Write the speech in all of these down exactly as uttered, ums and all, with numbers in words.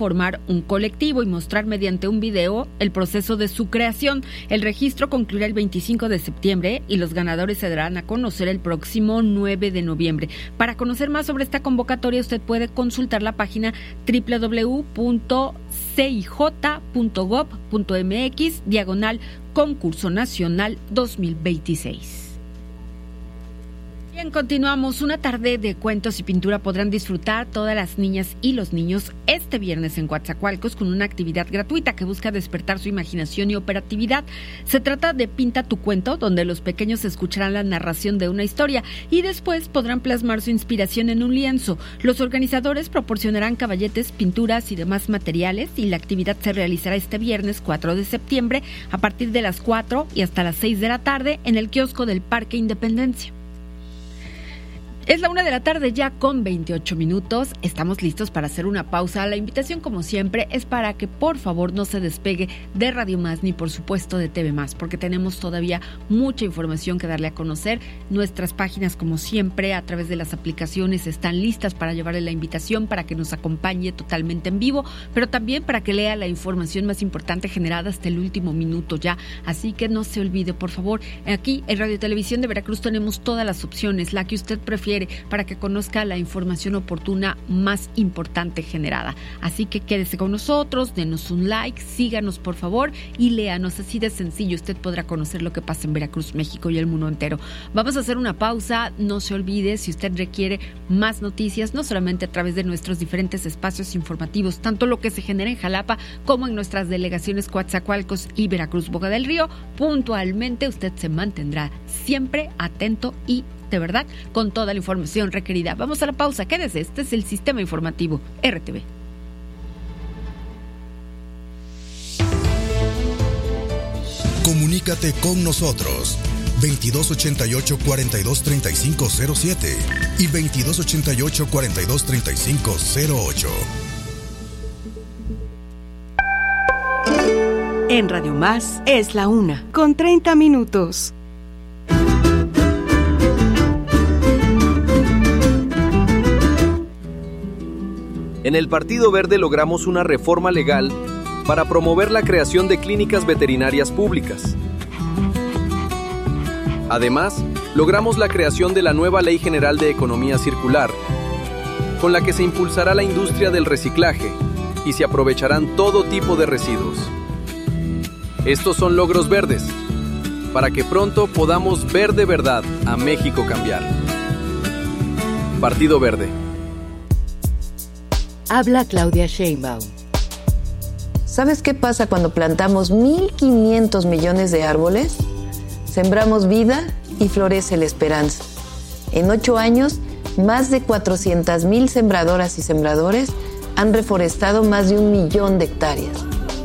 formar un colectivo y mostrar mediante un video el proceso de su creación. El registro concluirá el veinticinco de septiembre y los ganadores se darán a conocer el próximo nueve de noviembre. Para conocer más sobre esta convocatoria, usted puede consultar la página doble u doble u doble u punto c i j punto gob punto m x diagonal Concurso Nacional dos mil veintiséis. Bien, continuamos. Una tarde de cuentos y pintura podrán disfrutar todas las niñas y los niños este viernes en Coatzacoalcos con una actividad gratuita que busca despertar su imaginación y operatividad. Se trata de Pinta tu cuento, donde los pequeños escucharán la narración de una historia y después podrán plasmar su inspiración en un lienzo. Los organizadores proporcionarán caballetes, pinturas y demás materiales y la actividad se realizará este viernes cuatro de septiembre a partir de las cuatro y hasta las seis de la tarde en el kiosco del Parque Independencia. Es la una de la tarde ya con veintiocho minutos, estamos listos para hacer una pausa. La invitación, como siempre, es para que por favor no se despegue de Radio Más ni por supuesto de T V Más, porque tenemos todavía mucha información que darle a conocer. Nuestras páginas, como siempre, a través de las aplicaciones están listas para llevarle la invitación para que nos acompañe totalmente en vivo, pero también para que lea la información más importante generada hasta el último minuto ya. Así que no se olvide, por favor, aquí en Radio Televisión de Veracruz tenemos todas las opciones, la que usted prefiere, para que conozca la información oportuna más importante generada. Así que quédese con nosotros, denos un like, síganos por favor y léanos. Así de sencillo usted podrá conocer lo que pasa en Veracruz, México y el mundo entero. Vamos a hacer una pausa. No se olvide, si usted requiere más noticias, no solamente a través de nuestros diferentes espacios informativos, tanto lo que se genera en Jalapa como en nuestras delegaciones Coatzacoalcos y Veracruz Boca del Río, puntualmente usted se mantendrá siempre atento y de verdad, con toda la información requerida. Vamos a la pausa, quédese, este es el Sistema Informativo R T V. Comunícate con nosotros, veintidós ochenta y ocho, cuarenta y dos, treinta y cinco cero siete y veintidós ochenta y ocho, cuarenta y dos, treinta y cinco cero ocho. En Radio Más es la una, con treinta minutos. En el Partido Verde logramos una reforma legal para promover la creación de clínicas veterinarias públicas. Además, logramos la creación de la nueva Ley General de Economía Circular, con la que se impulsará la industria del reciclaje y se aprovecharán todo tipo de residuos. Estos son logros verdes, para que pronto podamos ver de verdad a México cambiar. Partido Verde. Habla Claudia Sheinbaum. ¿Sabes qué pasa cuando plantamos mil quinientos millones de árboles? Sembramos vida y florece la esperanza. En ocho años, más de cuatrocientas mil sembradoras y sembradores han reforestado más de un millón de hectáreas.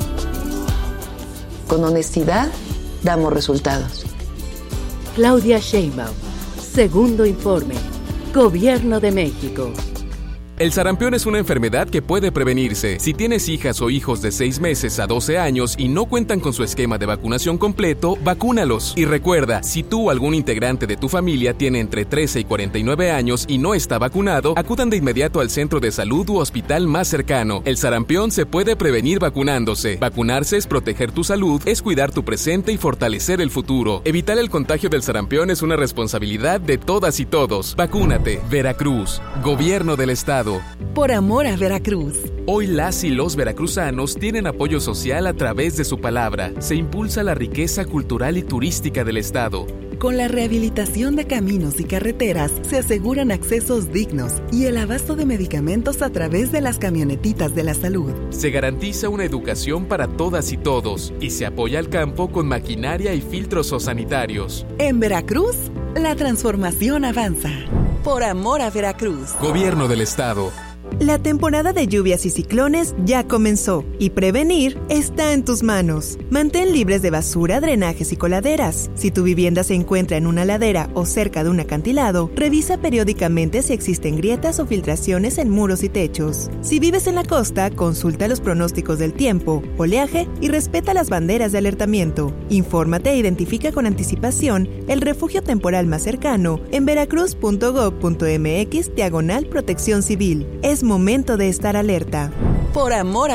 Con honestidad, damos resultados. Claudia Sheinbaum. Segundo informe. Gobierno de México. El sarampión es una enfermedad que puede prevenirse. Si tienes hijas o hijos de seis meses a doce años y no cuentan con su esquema de vacunación completo, vacúnalos. Y recuerda, si tú o algún integrante de tu familia tiene entre trece y cuarenta y nueve años y no está vacunado, acudan de inmediato al centro de salud u hospital más cercano. El sarampión se puede prevenir vacunándose. Vacunarse es proteger tu salud, es cuidar tu presente y fortalecer el futuro. Evitar el contagio del sarampión es una responsabilidad de todas y todos. Vacúnate. Veracruz. Gobierno del Estado. Por amor a Veracruz. Hoy las y los veracruzanos tienen apoyo social a través de su palabra. Se impulsa la riqueza cultural y turística del Estado. Con la rehabilitación de caminos y carreteras se aseguran accesos dignos y el abasto de medicamentos a través de las camionetitas de la salud. Se garantiza una educación para todas y todos y se apoya al campo con maquinaria y filtros sanitarios. En Veracruz, la transformación avanza. Por amor a Veracruz. Gobierno del Estado. La temporada de lluvias y ciclones ya comenzó y prevenir está en tus manos. Mantén libres de basura, drenajes y coladeras. Si tu vivienda se encuentra en una ladera o cerca de un acantilado, revisa periódicamente si existen grietas o filtraciones en muros y techos. Si vives en la costa, consulta los pronósticos del tiempo, oleaje y respeta las banderas de alertamiento. Infórmate e identifica con anticipación el refugio temporal más cercano en veracruz punto gob punto mx diagonal protección civil. Es momento de estar alerta. por amor